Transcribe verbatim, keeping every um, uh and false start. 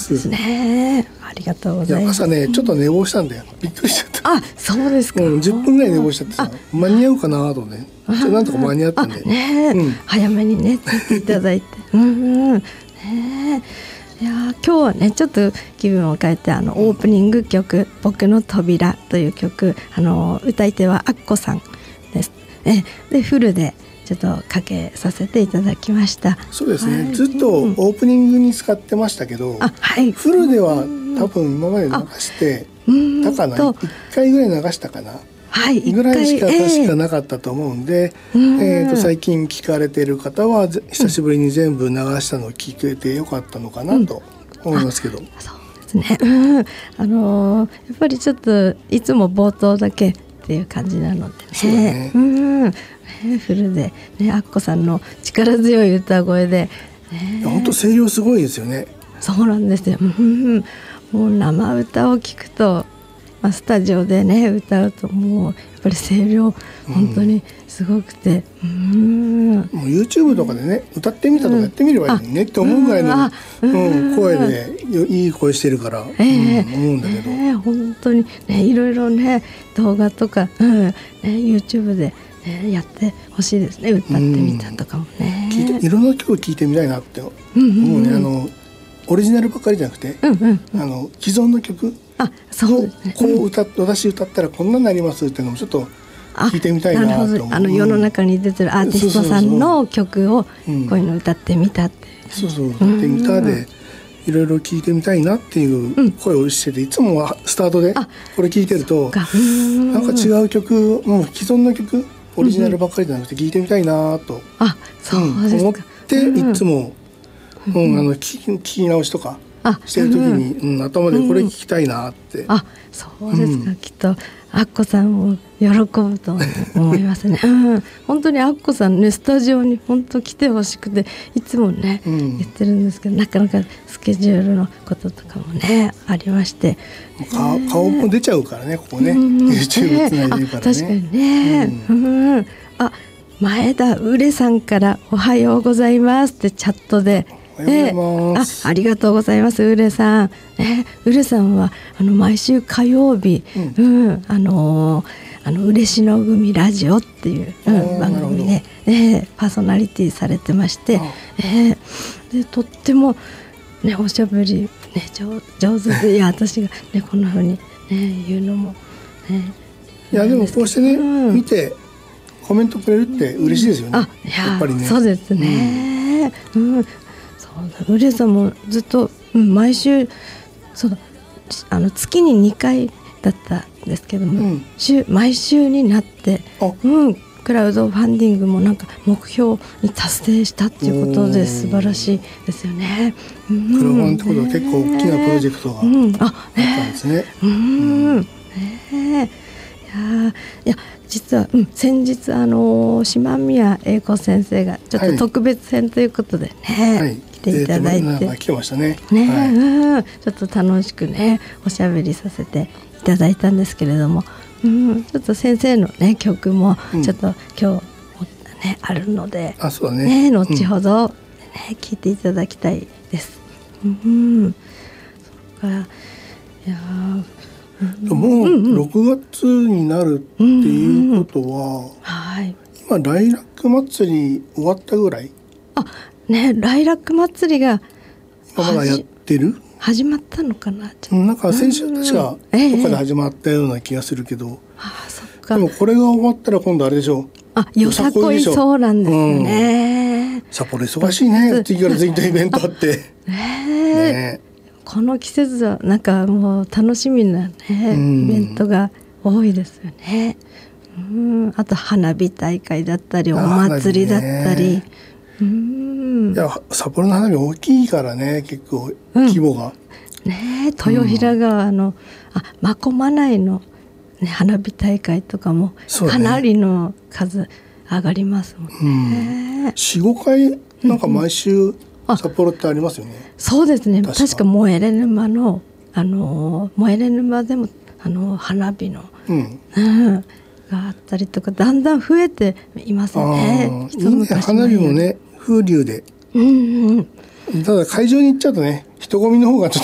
ですね。ありがとうございます。 いや朝ねちょっと寝坊したんだよ。びっくりしちゃった。 あ、そうですか。 うん、じゅっぷんぐらい寝坊しちゃってさ、間に合うかなとね。ちょっとなんとか間に合ったんで。 ね、うん、早めにねついていただいて。うんうん。ね、いや今日はねちょっと気分を変えてあのオープニング曲「僕の扉」という曲、あの歌い手はアッコさんです。えでフルでちょっとかけさせていただきました。 そうですね、はい、ずっとオープニングに使ってましたけど、うん、あ、はい、フルでは多分今まで流してたかな、いっかいぐらい流したかな、はい、ぐらいしか確かなかったと思うんで、えーえー、と最近聞かれている方は久しぶりに全部流したのを聞けてよかったのかなと思いますけど、うん、 そうですね、うん、あのー、やっぱりちょっといつも冒頭だけっていう感じなのでね、そうだね、うん、フルでね、アッコさんの力強い歌声で、 ね、本当声量すごいですよね。 そうなんですよ、うん、もう生歌を聞くと、まあ、スタジオでね歌うともうやっぱり声量本当にすごくて、うん、もう YouTube とかでね歌ってみたとかやってみればいいねって思うぐらいの、うんうん、声でいい声してるから、えーうん、思うんだけど、 えー、本当にねいろいろね動画とか、うんね、YouTube でね、やってほしいですね。歌ってみたとかもね、 うん、聞いていろんな曲聴いてみたいなって思うね、うんうんうん、あのオリジナルばっかりじゃなくて、うんうんうん、あの既存の曲、あ、そうですね、こう歌っ私歌ったらこんなになりますっていうのもちょっと聞いてみたいなと思う。なるほど、 あの世の中に出てるアーティストさんの曲をこういうの歌ってみたって、 そうそう歌ってみたでいろいろ聞いてみたいなっていう声をしてて、いつもはスタートでこれ聞いてるとなんか違う曲、もう既存の曲オリジナルばっかりじゃなくて聞いてみたいなと、 うん、あ、そうですか、 思っていつも、うんうん、あの聞き、聞き直しとかしてる時に、うんうん、頭でこれ聞きたいなって、うん、 あ、そうですか、うん、きっとアッコさんも喜ぶと思いますね、うん、本当にアッコさんねスタジオに本当来てほしくていつもね、うん、言ってるんですけど、なかなかスケジュールのこととかもねありまして、 顔、顔も出ちゃうからねここね、うん、YouTube つないでるからね、 確かにね、うんうん、あ、前田うれさんからおはようございますってチャットで、えー、あ, ありがとうございます、うれさん、えー、うれさんはあの毎週火曜日、うんうん、あのー、あの嬉野組ラジオっていう、うん、番組で、ね、パーソナリティされてまして、えー、でとっても、ね、おしゃべり、ね、上, 上手で、いや私が、ね、こんな風に、ね、言うのも、ね、 いやでもこうしてね、うん、見てコメントくれるって嬉しいですよね、あ、いや、やっぱりね、 そうですね、うんうん、うれさんもずっと、うん、毎週そうあの月ににかいだったんですけども、うん、週毎週になって、うん、クラウドファンディングもなんか目標に達成したっていうことで素晴らしいですよね、 うん、クラファンってことは結構大きなプロジェクトがあったんですね、うんうんねね、いやいや実は、うん、先日あの島宮英子先生がちょっと特別編ということでね、はい、来ていただいて、 えー、来てましたね、 ね、はい、うん、ちょっと楽しくねおしゃべりさせていただいたんですけれども、うん、ちょっと先生のね曲もちょっと今日、ね、あるので、 あ、そうだね、 ね、後ほど、ね、うん、聞いていただきたいです、うん、そっか、いやもうろくがつになるっていうことは、うんうん、はい、今来楽祭り終わったぐらい、 あ、ね、来楽祭りがまだやってる始まったのかな、 なんか先週確かどっかで始まったような気がするけど、 あ、そっか、 でもこれが終わったら今度あれでしょ、 あ、よさこい、そうなんですよね、 うん、札幌忙しいね、次から次とイベントあってねね、この季節はなんかもう楽しみな、ね、イベントが多いですよね、うん、あと花火大会だったりお祭りだったり、うん、 いや札幌の花火大きいからね、結構規模が、 うん、ね、豊平川の、うん、あ、真駒内の、ね、花火大会とかもかなりの数上がりますもんね、うん、よん、 ごかいなんか毎週、うん、札幌ってありますよね。 そうですね、確か、確か燃えれ沼の、あの燃えれ沼でもあの花火の、うんうん、があったりとかだんだん増えていますね。 いいね、花火もね風流で、うんうん、ただ会場に行っちゃうとね人混みの方がちょっ